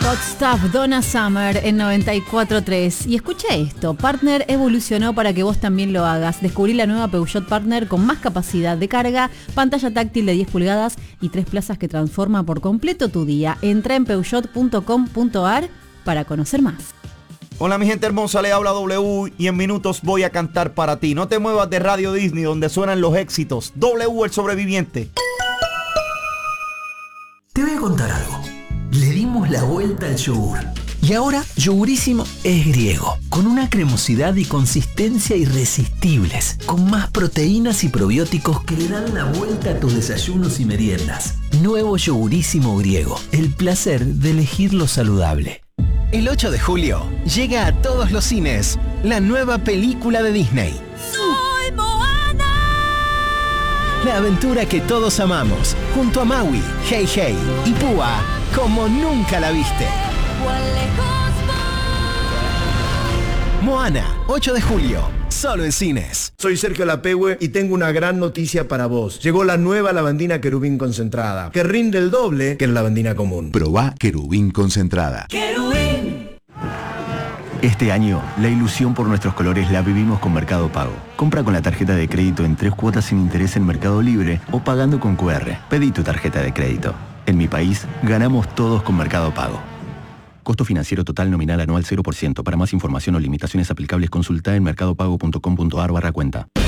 Hot Stuff, Donna Summer en 94.3. Y escucha esto, Partner evolucionó para que vos también lo hagas. Descubrí la nueva Peugeot Partner con más capacidad de carga, pantalla táctil de 10 pulgadas y 3 plazas que transforma por completo tu día. Entra en peugeot.com.ar para conocer más. Hola mi gente hermosa, le habla W y en minutos voy a cantar para ti. No te muevas de Radio Disney donde suenan los éxitos. W, el sobreviviente. Te voy a contar algo. Le dimos la vuelta al yogur. Y ahora Yogurísimo es griego, con una cremosidad y consistencia irresistibles, con más proteínas y probióticos que le dan la vuelta a tus desayunos y meriendas. Nuevo Yogurísimo griego, el placer de elegir lo saludable. El 8 de julio llega a todos los cines la nueva película de Disney. ¡Soy Moana! La aventura que todos amamos, junto a Maui, Hey Hey y Púa, como nunca la viste. Moana, 8 de julio, solo en cines. Soy Sergio Lapehue y tengo una gran noticia para vos. Llegó la nueva lavandina Querubín concentrada, que rinde el doble que la lavandina común. Probá Querubín concentrada. ¡Querubín! Este año, la ilusión por nuestros colores la vivimos con Mercado Pago. Compra con la tarjeta de crédito en 3 cuotas sin interés en Mercado Libre o pagando con QR. Pedí tu tarjeta de crédito. En mi país, ganamos todos con Mercado Pago. Costo financiero total nominal anual 0%. Para más información o limitaciones aplicables, consulta en mercadopago.com.ar/cuenta.